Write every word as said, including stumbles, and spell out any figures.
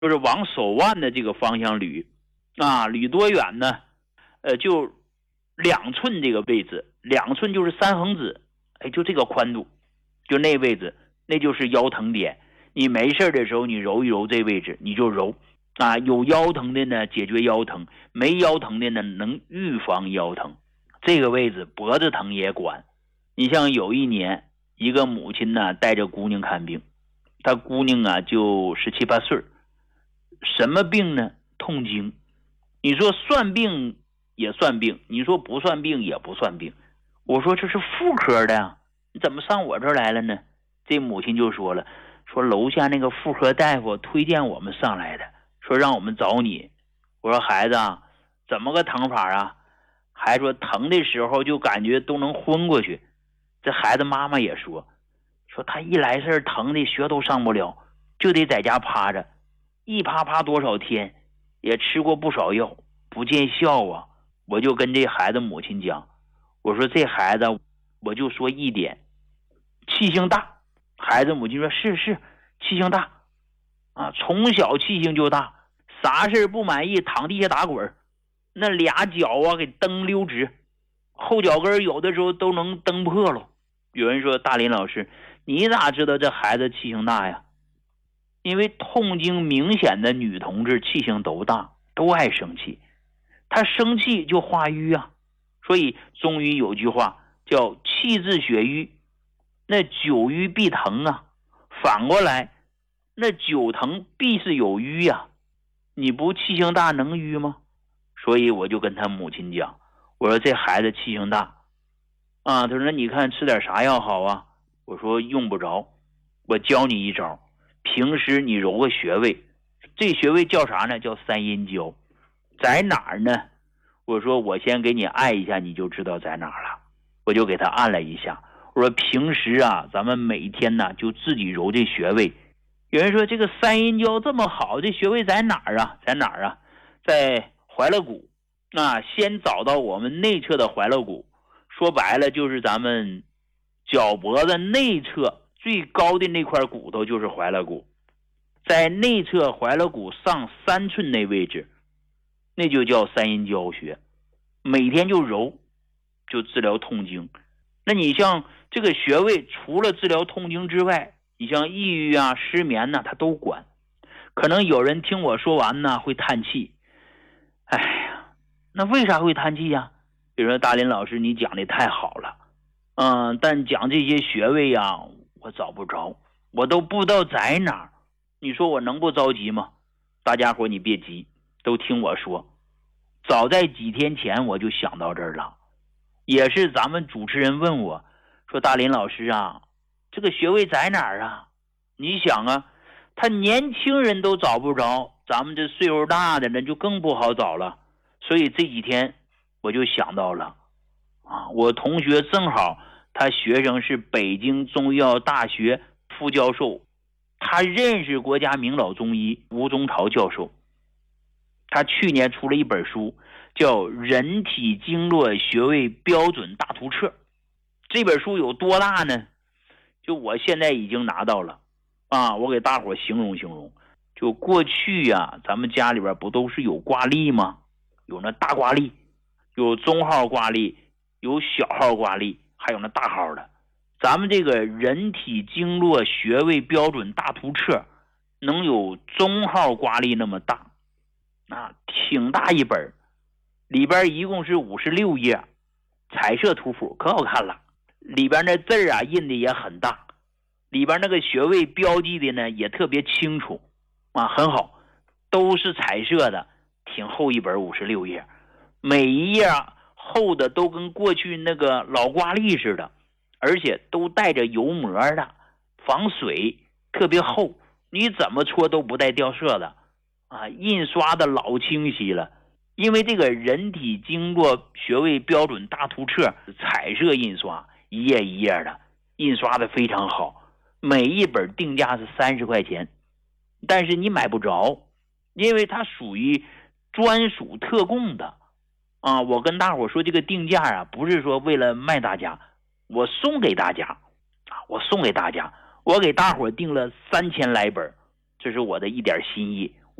就是往手腕的这个方向捋啊，捋多远呢？呃，就两寸这个位置，两寸就是三横指，哎，就这个宽度，就那位置，那就是腰疼点。你没事的时候，你揉一揉这位置，你就揉啊。有腰疼的呢，解决腰疼；没腰疼的呢，能预防腰疼。这个位置脖子疼也管。你像有一年，一个母亲呢带着姑娘看病，她姑娘啊就十七八岁，什么病呢？痛经。你说算病也算病，你说不算病也不算病。我说这是妇科的呀，你怎么上我这儿来了呢？这母亲就说了，说楼下那个妇科大夫推荐我们上来的，说让我们找你。我说孩子啊，怎么个疼法啊？孩子说疼的时候就感觉都能昏过去。这孩子妈妈也说，说他一来事疼的学都上不了，就得在家趴着，一趴趴多少天，也吃过不少药，不见效啊。我就跟这孩子母亲讲，我说这孩子，我就说一点，气性大。孩子母亲说是是，气性大啊，从小气性就大，啥事不满意躺地下打滚，那俩脚啊给蹬溜直，后脚跟有的时候都能蹬破了。有人说大林老师，你咋知道这孩子气性大呀？因为痛经明显的女同志气性都大，都爱生气，她生气就化瘀啊。所以中医有句话叫气滞血瘀，那久瘀必疼啊。反过来，那久疼必是有瘀啊。你不气性大能瘀吗？所以我就跟他母亲讲，我说这孩子气性大啊。他说那你看吃点啥药好啊？我说用不着，我教你一招，平时你揉个穴位，这穴位叫啥呢？叫三阴交。在哪儿呢？我说我先给你按一下，你就知道在哪儿了。我就给他按了一下，我说平时啊，咱们每天呢就自己揉这穴位。有人说这个三阴交这么好，这穴位在哪儿啊？在哪儿啊？在怀肋骨啊，先找到我们内侧的怀肋骨，说白了就是咱们脚脖子内侧最高的那块骨头就是怀肋骨，在内侧怀肋骨上三寸那位置，那就叫三阴交穴。每天就揉，就治疗痛经。那你像这个穴位，除了治疗痛经之外，你像抑郁啊、失眠啊，它都管。可能有人听我说完呢，会叹气。哎呀，那为啥会叹气呀？比如说大林老师，你讲的太好了，嗯，但讲这些穴位呀，我找不着，我都不知道在哪儿。你说我能不着急吗？大家伙你别急，都听我说。早在几天前我就想到这儿了，也是咱们主持人问我说，大林老师啊，这个穴位在哪儿啊？你想啊，他年轻人都找不着，咱们这岁数大的人就更不好找了。所以这几天我就想到了啊，我同学正好他学生是北京中医药大学副教授，他认识国家名老中医吴宗朝教授，他去年出了一本书叫《人体经络穴位标准大图册》。这本书有多大呢？就我现在已经拿到了啊，我给大伙形容形容。就过去呀、啊，咱们家里边不都是有挂历吗？有那大挂历，有中号挂历，有小号挂历，还有那大号的。咱们这个人体经络穴位标准大图册能有中号挂历那么大啊，挺大一本，里边一共是五十六页，彩色图谱可好看了。里边那字啊印的也很大，里边那个穴位标记的呢也特别清楚啊，很好，都是彩色的，挺厚一本五十六页，每一页厚的都跟过去那个老挂历似的，而且都带着油膜的，防水，特别厚，你怎么搓都不带掉色的啊，印刷的老清晰了。因为这个人体经络穴位标准大图册彩色印刷，一页一页的，印刷的非常好，每一本定价是三十块钱，但是你买不着，因为它属于专属特供的啊。我跟大伙说这个定价啊，不是说为了卖大家，我送给大家啊，我送给大家，我给大伙定了三千来本，这是我的一点心意。